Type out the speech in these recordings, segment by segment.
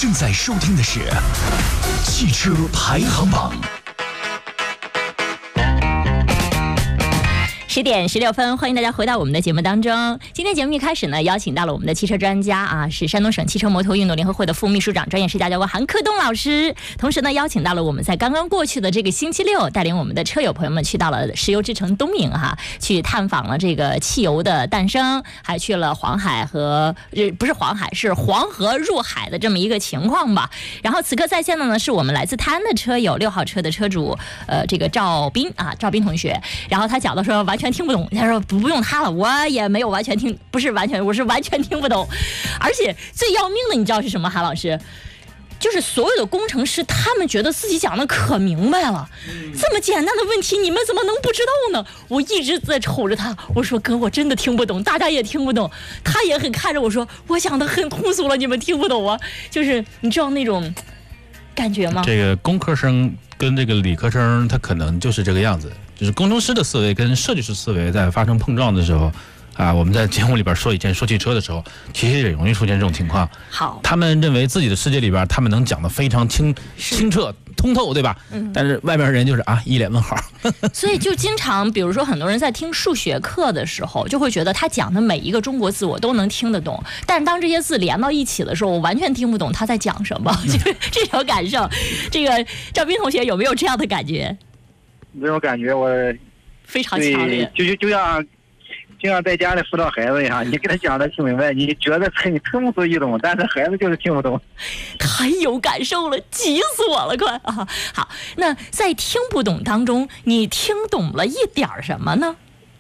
正在收听的是汽车排行榜。 10点16分，欢迎大家回到我们的节目当中。今天节目一开始呢，邀请到了我们的汽车专家啊，是山东省汽车摩托运动联合会的副秘书长、专业试驾教官韩克东老师。同时呢，邀请到了我们在刚刚过去的这个星期六，带领我们的车友朋友们去到了石油之城东营哈，去探访了这个汽油的诞生，还去了黄海和不是黄海，是黄河入海的这么一个情况吧。然后此刻在线的呢，是我们来自泰安的车友6号车的车主，这个赵斌啊，赵斌同学。然后他讲的说完全听不懂，他说不用他了，我也没有完全听，不是完全，我是完全听不懂。而且最要命的，你知道是什么？韩老师，就是所有的工程师，他们觉得自己讲的可明白了，这么简单的问题，你们怎么能不知道呢？我一直在瞅着他，我说哥，我真的听不懂，大家也听不懂。他也很看着我说，我讲的很通俗了，你们听不懂啊？就是你知道那种感觉吗？ 这个工科生跟这个理科生，他可能就是这个样子。就是工程师的思维跟设计师思维在发生碰撞的时候，啊，我们在节目里边说汽车的时候，其实也容易出现这种情况。 好， 他们认为自己的世界里边，他们能讲得非常清澈通透，对吧？但是外面人就是啊，一脸问号。 所以就经常，比如说很多人在听数学课的时候，就会觉得他讲的每一个中国字我都能听得懂，但是当这些字连到一起的时候，我完全听不懂他在讲什么，就是这种感受。这个赵斌同学有没有这样的感觉？ 这种感觉我非常强烈， 就像在家里辅导孩子一样，你给他讲的听明白，你觉得你通俗易懂，但是孩子就是听不懂。 太有感受了，急死我了，快啊！好，那在听不懂当中，你听懂了一点什么呢？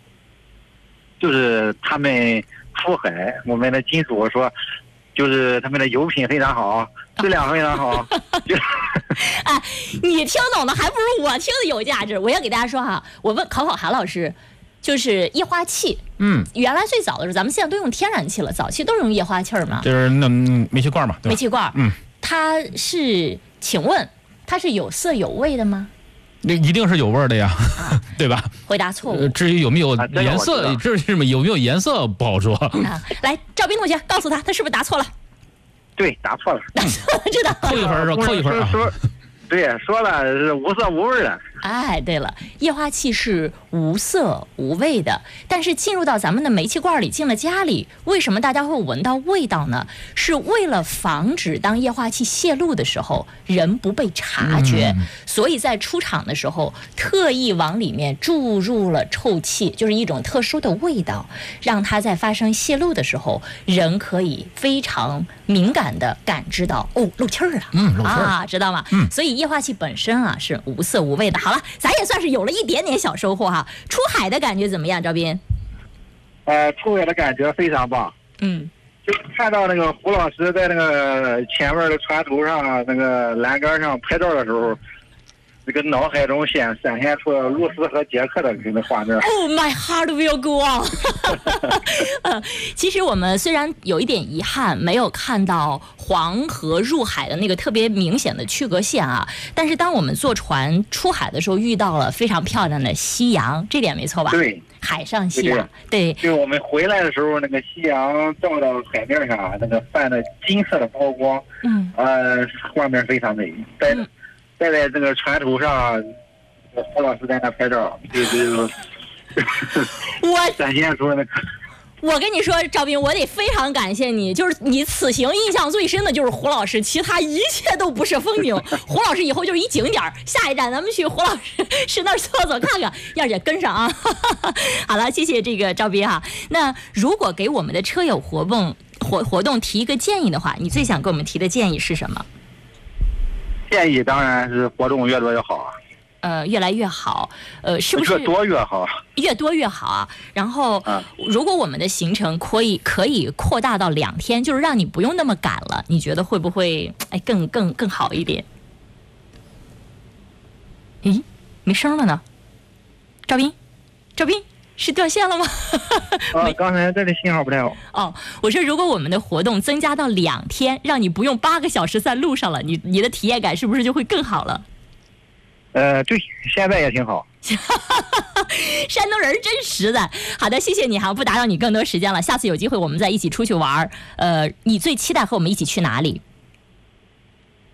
就是他们出海，我们的金属说，就是他们的油品非常好，质量非常好。 哎，你听懂的还不如我听的有价值。我要给大家说哈，我考韩老师，就是液化气。原来最早的时候，咱们现在都用天然气了，早期都是用液化气嘛， 就是那煤气罐嘛，对吧？ 煤气罐。它是，请问它是有色有味的吗？ 那一定是有味儿的呀，对吧？ 回答错误。 至于有没有颜色，这是什么？有没有颜色不好说。 来，赵斌同学，告诉他是不是答错了？ 对，答错了。 答错了，知道。 扣一分，扣一分啊！ 对，说了是无色无味的。 哎，对了，液化气是无色无味的，但是进入到咱们的煤气罐里，进了家里，为什么大家会闻到味道呢？是为了防止当液化气泄露的时候，人不被察觉，所以在出厂的时候特意往里面注入了臭气，就是一种特殊的味道，让它在发生泄露的时候，人可以非常敏感地感知到，哦，漏气儿了， 漏气儿啊，知道吗？所以液化气本身啊是无色无味的。好了，咱也算是有了一点点小收获哈。出海的感觉怎么样，赵斌？ 出海的感觉非常棒。就看到那个胡老师在那个前面的船头上那个栏杆上拍照的时候，这个脑海中闪现出了露丝和杰克的那个画面。 Oh my heart will go on 。其实我们虽然有一点遗憾，没有看到黄河入海的那个特别明显的区隔线啊，但是当我们坐船出海的时候，遇到了非常漂亮的夕阳，这点没错吧？ 对， 海上夕阳，对。 就我们回来的时候，那个夕阳照到海面上，那个泛的金色的波光，画面非常美。在这个船头上，胡老师在那拍照， 我展现出那个。 我跟你说，赵斌，我得非常感谢你，就是你此行印象最深的就是胡老师，其他一切都不是风景。胡老师以后就是一景点，下一站咱们去胡老师是那儿坐坐看看，燕姐跟上啊。好了，谢谢这个赵斌哈。那如果给我们的车友活动提一个建议的话，你最想给我们提的建议是什么？ 建议当然是活动越多越好啊。 越来越好，是不是越多越好？ 越多越好啊！然后，如果我们的行程可以扩大到2天，就是让你不用那么赶了，你觉得会不会更好一点？咦，没声了呢，赵斌是掉线了吗？ 刚才这里信号不太好。 哦，我说如果我们的活动增加到2天，让你不用8个小时在路上了，你的体验感是不是就会更好了？ 对，现在也挺好。 山东人真实在。好的，谢谢你哈，不打扰你更多时间了。下次有机会我们再一起出去玩。你最期待和我们一起去哪里？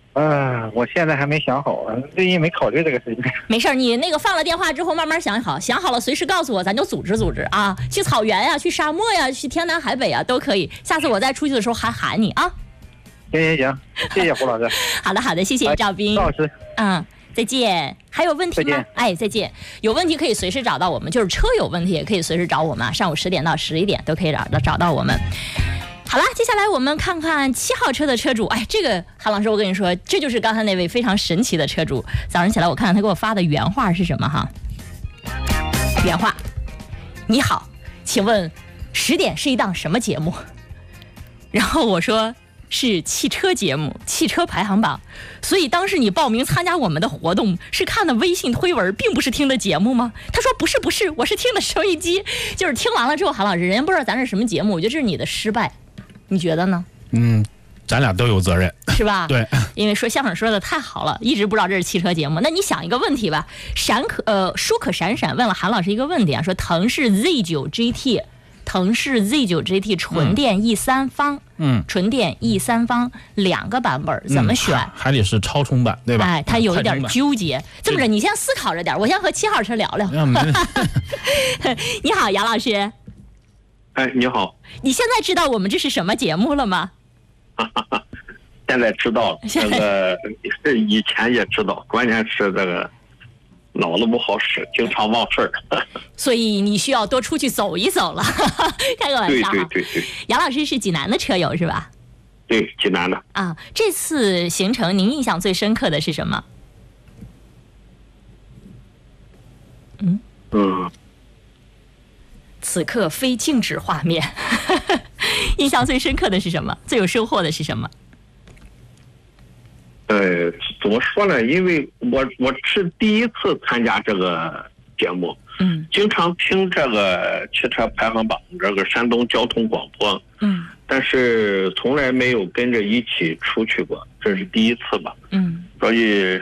我现在还没想好，最近没考虑这个事情。 没事儿，你那个放了电话之后慢慢想好，想好了随时告诉我，咱就组织组织啊，去草原呀，去沙漠呀，去天南海北啊，都可以。下次我再出去的时候还喊你啊。 行，谢谢胡老师。 好的，谢谢赵斌。 赵老师， 再见。还有问题吗？哎，再见。有问题可以随时找到我们，就是车有问题也可以随时找我们啊，上午10点到11点都可以找到我们。好了，接下来我们看看7号车的车主。哎，这个韩老师，我跟你说，这就是刚才那位非常神奇的车主。早上起来我看看他给我发的原话是什么哈。原话：你好，请问10点是一档什么节目？然后我说是汽车节目，汽车排行榜。所以当时你报名参加我们的活动是看的微信推文，并不是听的节目吗？他说不是，我是听的收音机。就是听完了之后，韩老师，人家不知道咱是什么节目，我觉得这是你的失败。你觉得呢？ 咱俩都有责任， 是吧？ 对， 因为说相声说的太好了，一直不知道这是汽车节目。那你想一个问题吧，舒可闪闪问了韩老师一个问题啊，说腾势 Z9 GT， 腾势 Z9 GT 纯电 E3 方，纯电 E3 方2个版本怎么选？ 还得是超充版，对吧？ 哎，他有一点纠结。这么着，你先思考着点，我先和7号车聊聊。你好，杨老师。 哎，你好。 你现在知道我们这是什么节目了吗？ 现在知道了，这个以前也知道，关键是这个脑子不好使，经常忘事儿。 所以你需要多出去走一走了。开个玩笑。 对。 杨老师是济南的车友是吧？ 对，济南的。 啊，这次行程您印象最深刻的是什么？此刻非静止画面。印象最深刻的是什么？最有收获的是什么？ 怎么说呢？因为我是第一次参加这个节目，经常听这个汽车排行榜，这个山东交通广播，但是从来没有跟着一起出去过，这是第一次吧，所以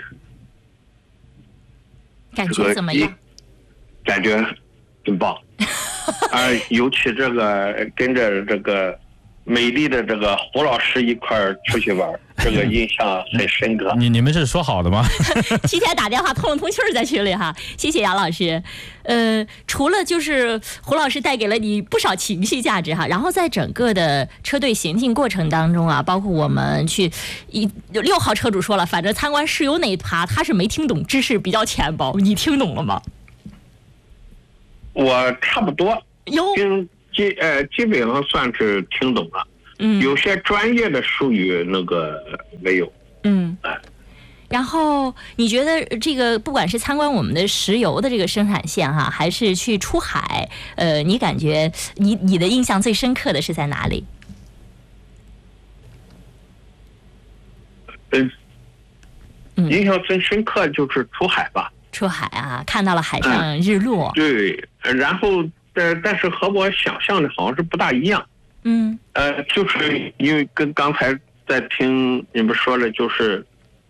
感觉怎么样？ 感觉很棒。尤其这个跟着这个美丽的这个胡老师一块儿出去玩，这个印象很深刻。 你们是说好的吗？ 提前打电话通了通气儿在群里哈，谢谢杨老师。除了就是胡老师带给了你不少情绪价值哈，然后在整个的车队行进过程当中啊，包括我们去6号车主说了，反正参观试油那一趴他是没听懂，知识比较浅薄，你听懂了吗？ 我差不多，基本上算是听懂了。有些专业的术语那个没有。 然后你觉得这个不管是参观我们的石油的这个生产线哈，还是去出海，你感觉你的印象最深刻的是在哪里？ 印象最深刻就是出海吧。 出海啊，看到了海上日落。 对，然后但是和我想象的好像是不大一样。就是因为跟刚才在听你们说的，就是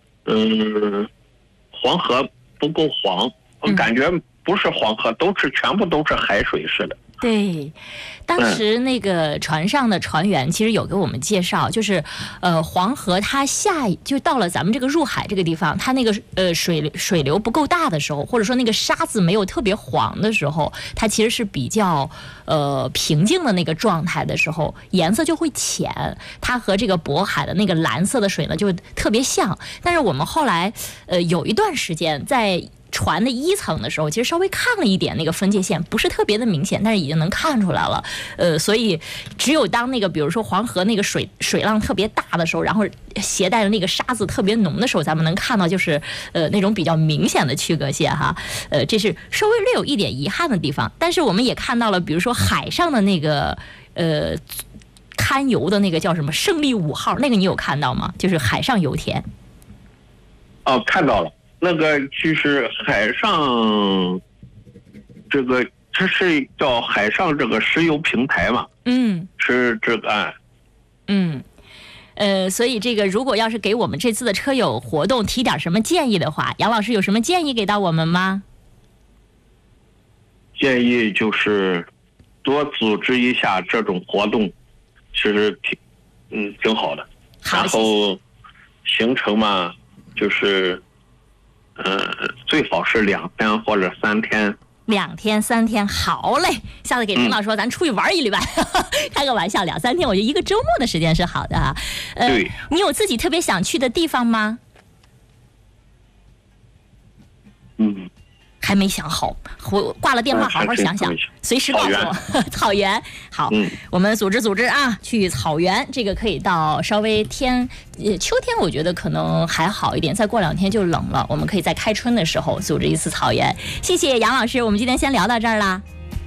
黄河不够黄，我感觉不是黄河，全部都是海水似的。 对，当时那个船上的船员其实有给我们介绍，就是黄河它就到了咱们这个入海这个地方，它那个水流不够大的时候，或者说那个沙子没有特别黄的时候，它其实是比较平静的那个状态的时候，颜色就会浅，它和这个渤海的那个蓝色的水呢就特别像。但是我们后来有一段时间在船的1层的时候，其实稍微看了一点那个分界线，不是特别的明显，但是已经能看出来了。所以只有当那个比如说黄河那个水浪特别大的时候，然后携带的那个沙子特别浓的时候，咱们能看到就是那种比较明显的区隔线哈。这是稍微略有一点遗憾的地方。但是我们也看到了，比如说海上的那个堪游的那个叫什么胜利5号，那个你有看到吗？就是海上油田。 看到了。那个就是海上，这是叫海上这个石油平台嘛？是这个岸。 所以这个如果要是给我们这次的车友活动提点什么建议的话，杨老师有什么建议给到我们吗？ 建议就是多组织一下这种活动，其实挺好的。 好， 然后行程嘛，就是最好是2天或者3天。 2天3天，好嘞！下次给领导说，咱出去玩一礼拜，开个玩笑，2、3天，我觉得一个周末的时间是好的啊。 对， 你有自己特别想去的地方吗？还没想好，我挂了电话好好想想，随时告诉我。草原，好，我们组织啊，去草原，这个可以到稍微秋天，我觉得可能还好一点，再过2天就冷了，我们可以在开春的时候组织一次草原。谢谢杨老师，我们今天先聊到这儿啦。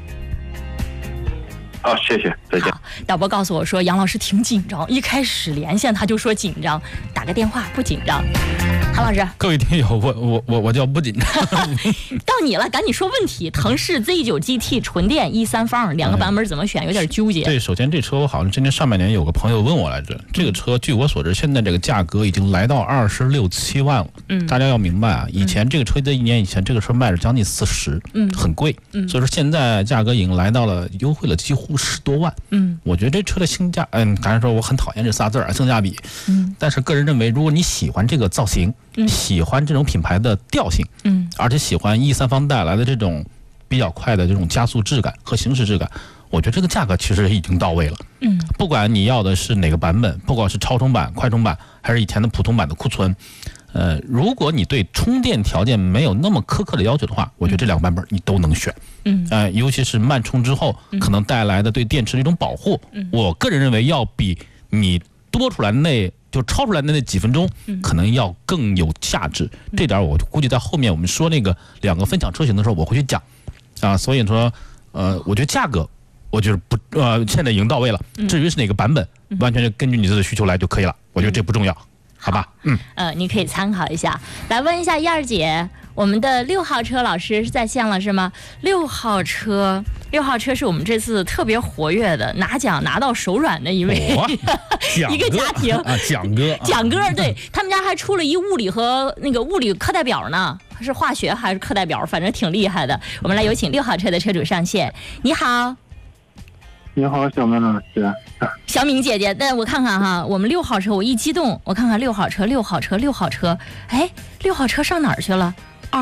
好，谢谢，再见。 导播告诉我说，杨老师挺紧张，一开始连线他就说紧张，打个电话不紧张。韩老师， 各位听友，我叫不紧张。 到你了，赶紧说问题。腾势 Z9 GT 纯电1.3方2个版本怎么选？有点纠结。 对，首先这车我好像今年上半年有个朋友问我来着，这个车据我所知，现在这个价格已经来到26、27万了。大家要明白啊，以前这个车在1年以前，这个车卖了将近40，很贵。所以说现在价格已经来到了优惠了几乎10多万。我觉得这车的性价，刚才说我很讨厌这仨字儿，性价比。但是个人认为，如果你喜欢这个造型，喜欢这种品牌的调性，而且喜欢1.3方带来的这种比较快的这种加速质感和行驶质感，我觉得这个价格其实已经到位了。不管你要的是哪个版本，不管是超充版、快充版，还是以前的普通版的库存，如果你对充电条件没有那么苛刻的要求的话，我觉得这2个版本你都能选。尤其是慢充之后可能带来的对电池的一种保护，我个人认为要比你多出来就超出来的那几分钟，可能要更有价值。这点我估计在后面我们说那个2个分享车型的时候我会去讲啊。所以说，我觉得价格，我觉得现在已经到位了。至于是哪个版本，完全是根据你自己的需求来就可以了。我觉得这不重要，好吧？ 你可以参考一下。来问一下燕儿姐，我们的6号车老师是在线了是吗？6号车是我们这次特别活跃的，拿奖拿到手软的一位一个家庭啊，蒋哥， 对他们家还出了一物理和那个物理课代表呢，是化学还是课代表，反正挺厉害的。我们来有请6号车的车主上线。你好。 你好，小明老师。 小敏姐姐，但我看看哈，我们6号车，我一激动，我看看6号车，哎，6号车上哪儿去了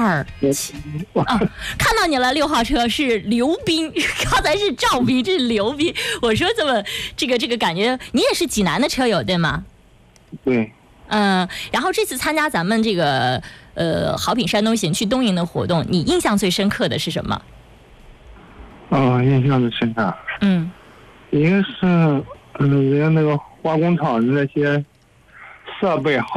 ？27看到你了，6号车是刘斌，刚才是赵斌，这是刘斌。我说怎么这个感觉，你也是济南的车友对吗？ 对。 然后这次参加咱们这个好品山东行去东营的活动，你印象最深刻的是什么？ 印象最深刻。应该是人家那个化工厂的那些设备好。